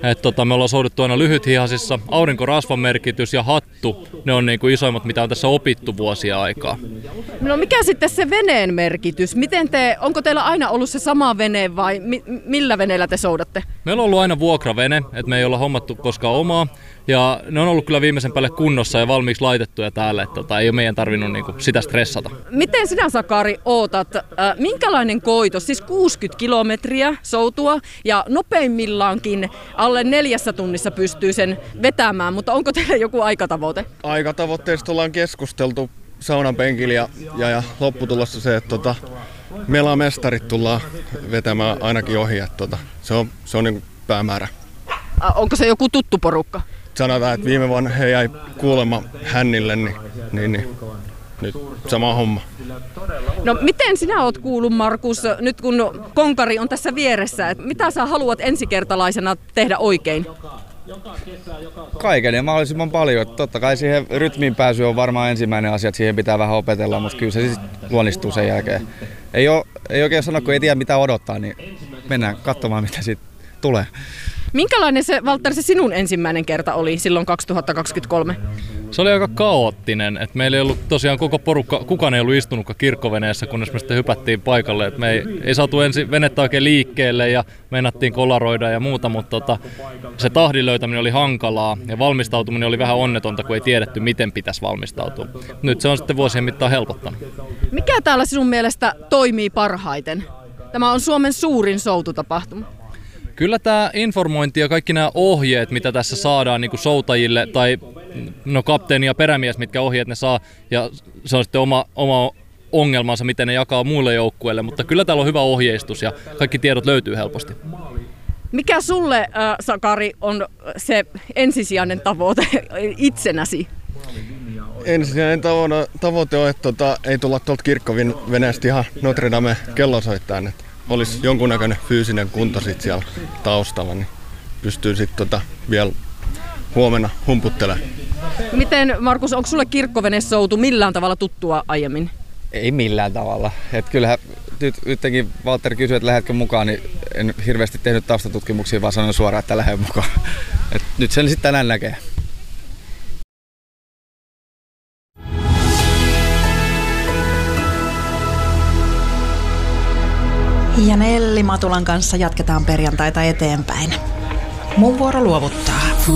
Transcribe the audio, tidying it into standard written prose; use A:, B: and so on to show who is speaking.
A: Me ollaan souduttu aina lyhythihasissa. Aurinkorasvan merkitys ja hattu, ne on niin kuin isoimmat, mitä on tässä opittu vuosia aikaa.
B: No mikä sitten se veneen merkitys? Onko teillä aina ollut se sama vene vai millä veneellä te soudatte?
A: Meillä on ollut aina vuokravene, että me ei olla hommattu koskaan omaa. Ja ne on ollut kyllä viimeisen päälle kunnossa ja valmiiksi laitettuja täällä, että ei ole meidän tarvinnut niinku sitä stressata.
B: Miten sinä, Sakari, ootat? Minkälainen koitos? Siis 60 kilometriä soutua ja nopeimmillankin alle 4 tunnissa pystyy sen vetämään, mutta onko teillä joku aikatavoite?
C: Aikatavoitteista ollaan keskusteltu saunan penkillä ja lopputulossa se, että meillä on mestarit tullaan vetämään ainakin ohi, että se on niin päämäärä.
B: Onko se joku tuttu porukka?
C: Sanotaan, että viime vuonna he jäi kuulemma hännille, niin nyt sama homma.
B: No miten sinä oot kuullut, Markus, nyt kun konkari on tässä vieressä, että mitä sä haluat ensikertalaisena tehdä oikein?
D: Kaiken ja mahdollisimman paljon. Totta kai siihen rytmiin pääsy on varmaan ensimmäinen asia, että siihen pitää vähän opetella, mutta kyllä se siis luonnistuu sen jälkeen. Ei oikein sano, kun ei tiedä mitä odottaa, niin mennään katsomaan mitä siitä tulee.
B: Minkälainen se, Valtteri, se sinun ensimmäinen kerta oli silloin 2023?
A: Se oli aika kaoottinen, että meillä ei ollut tosiaan koko porukka, kukaan ei ollut istunutkaan kirkkoveneessä, kunnes me sitten hypättiin paikalle. Et me ei saatu ensin venettä oikein liikkeelle ja meinattiin kolaroida ja muuta, mutta se tahdin löytäminen oli hankalaa ja valmistautuminen oli vähän onnetonta, kun ei tiedetty, miten pitäisi valmistautua. Nyt se on sitten vuosien mittaan helpottanut.
B: Mikä täällä sinun mielestä toimii parhaiten? Tämä on Suomen suurin soututapahtuma.
A: Kyllä tämä informointi ja kaikki nämä ohjeet, mitä tässä saadaan niin kuin soutajille, tai kapteeni ja perämies, mitkä ohjeet ne saa, ja se on sitten oma ongelmansa, miten ne jakaa muille joukkueille, mutta kyllä täällä on hyvä ohjeistus ja kaikki tiedot löytyy helposti.
B: Mikä sulle, Sakari, on se ensisijainen tavoite itsenäsi?
C: Ensisijainen tavoite on, että ei tulla tuolta kirkkoveneestä ihan Notre Dame kellosoittamaan, että olisi jonkunnäköinen fyysinen kunto sit siellä taustalla, niin pystyy sitten vielä huomenna humputtelemaan.
B: Miten, Markus, onko sulle kirkkovenesoutu millään tavalla tuttua aiemmin?
D: Ei millään tavalla. Et kyllähän nytkin Valtteri kysyi, että lähdetkö mukaan, niin en hirveästi tehnyt taustatutkimuksia, vaan sanoin suoraan, että lähden mukaan. Et nyt sen sitten tänään näkee.
E: Ja Nelli Matulan kanssa jatketaan perjantaita eteenpäin. Mun vuoro luovuttaa.